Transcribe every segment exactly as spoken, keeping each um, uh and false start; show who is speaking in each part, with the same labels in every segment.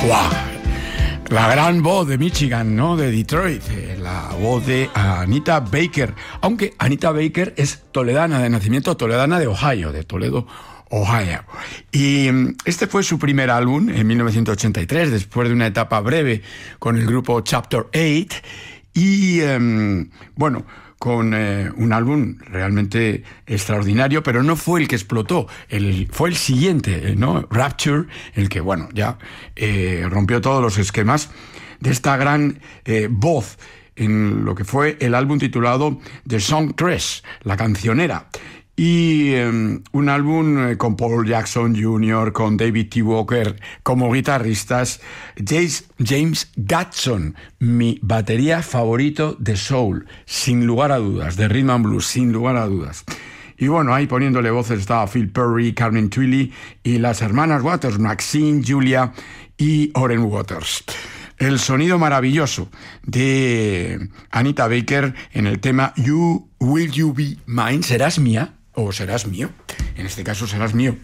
Speaker 1: ¡Guau! La gran voz de Michigan, ¿no? De Detroit, la voz de Anita Baker. Aunque Anita Baker es toledana de nacimiento, toledana de Ohio, de Toledo, Ohio. Y este fue su primer álbum en mil novecientos ochenta y tres, después de una etapa breve con el grupo Chapter ocho. Y, um, bueno, con eh, un álbum realmente extraordinario, pero no fue el que explotó, el, fue el siguiente, ¿no? Rapture, el que, bueno, ya eh, rompió todos los esquemas de esta gran eh, voz en lo que fue el álbum titulado The Songstress, la cancionera. Y eh, un álbum eh, con Paul Jackson junior, con David T. Walker como guitarristas, James, James Gadson, mi batería favorito de soul, sin lugar a dudas, de rhythm and blues, sin lugar a dudas. Y bueno, ahí poniéndole voces estaba Phil Perry, Carmen Twilley y las hermanas Waters, Maxine, Julia y Oren Waters. El sonido maravilloso de Anita Baker en el tema You Will You Be Mine, ¿serás mía? O serás mío, en este caso serás mío.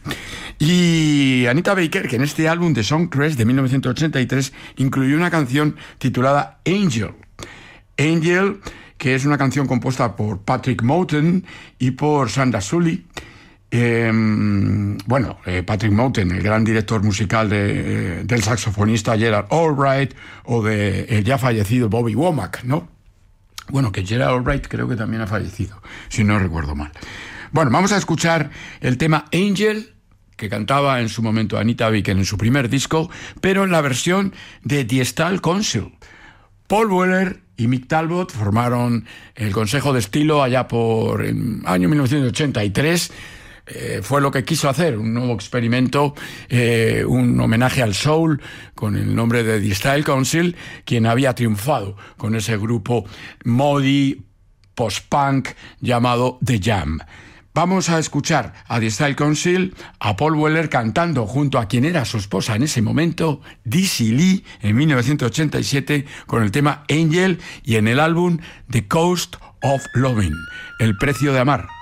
Speaker 1: Y Anita Baker, que en este álbum de Songstress de mil novecientos ochenta y tres incluyó una canción titulada Angel. Angel, que es una canción compuesta por Patrick Moten y por Sandra Sully. Eh, bueno, eh, Patrick Moten, el gran director musical de, eh, del saxofonista Gerald Albright, o de el ya fallecido Bobby Womack, ¿no? Bueno, que Gerald Albright creo que también ha fallecido, si no recuerdo mal. Bueno, vamos a escuchar el tema Angel, que cantaba en su momento Anita Baker en su primer disco, pero en la versión de The Style Council. Paul Weller y Mick Talbot formaron el Consejo de Estilo allá por el año mil novecientos ochenta y tres. Eh, fue lo que quiso hacer, un nuevo experimento, eh, un homenaje al soul con el nombre de The Style Council, quien había triunfado con ese grupo modi post-punk llamado The Jam. Vamos a escuchar a The Style Council, a Paul Weller cantando junto a quien era su esposa en ese momento, Dizzy Lee, en mil novecientos ochenta y siete, con el tema Angel, y en el álbum The Cost of Loving, El precio de amar.